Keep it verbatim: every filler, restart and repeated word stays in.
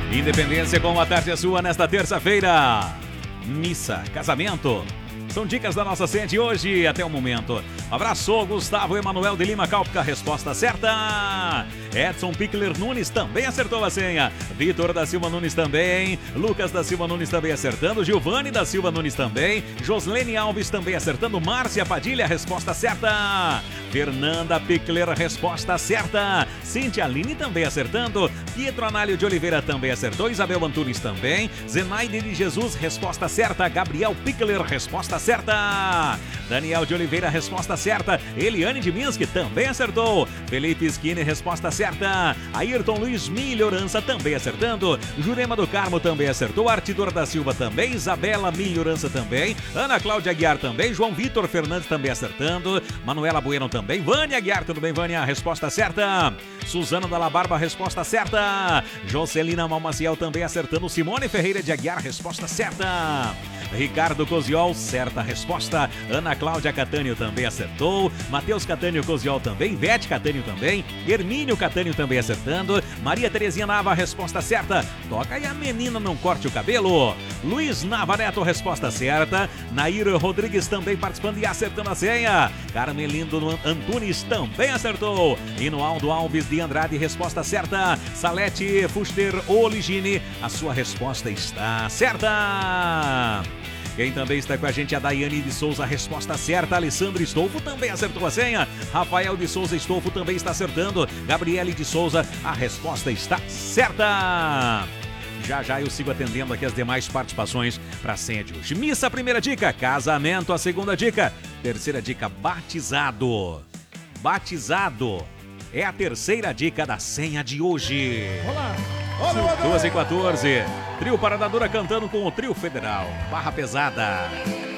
Independência com a tarde é sua nesta terça-feira. Missa, casamento. São dicas da nossa ceia de hoje até o momento. Abraço, Gustavo Emanuel de Lima Calpica, resposta certa. Edson Pickler Nunes também acertou a senha. Vitor da Silva Nunes também. Lucas da Silva Nunes também acertando. Giovanni da Silva Nunes também. Joslene Alves também acertando. Márcia Padilha, resposta certa. Fernanda Pickler, resposta certa. Cintia Aline também acertando. Pietro Análio de Oliveira também acertou. Isabel Antunes também. Zenaide de Jesus, resposta certa. Gabriel Pickler, resposta certa. Daniel de Oliveira, resposta certa. Eliane de Minsk também acertou. Felipe Skinner, resposta certa. Ayrton Luiz Melhorança também acertando. Jurema do Carmo também acertou. Artidor da Silva também. Isabela Melhorança também. Ana Cláudia Aguiar também. João Vitor Fernandes também acertando. Manuela Bueno também. Vânia Aguiar, tudo bem, Vânia? Resposta certa. Suzana Dalla Barba, resposta certa. Jocelina Malmaciel também acertando. Simone Ferreira de Aguiar, resposta certa. Ricardo Coziol, certa resposta. Ana Cláudia Catânio também acertou. Matheus Catânio Coziol também. Vete Catânio também. Hermínio Catânio também acertando. Maria Terezinha Nava, resposta certa. Toca e a menina não corte o cabelo. Luiz Nava Neto, resposta certa. Nair Rodrigues também participando e acertando a senha. Carmelindo Antunes também acertou. E no Aldo Alves de Andrade, resposta certa. Salete Fuster Oligini, a sua resposta está certa. Quem também está com a gente é a Daiane de Souza, resposta certa. Alessandro Estolfo também acertou a senha. Rafael de Souza Estolfo também está acertando. Gabriele de Souza, a resposta está certa. Já já eu sigo atendendo aqui as demais participações para a senha de hoje. Missa, a primeira dica. Casamento, a segunda dica. Terceira dica, batizado. Batizado é a terceira dica da senha de hoje. Olá. duas e quatorze. Trio Paradadora cantando com o Trio Federal. Barra Pesada.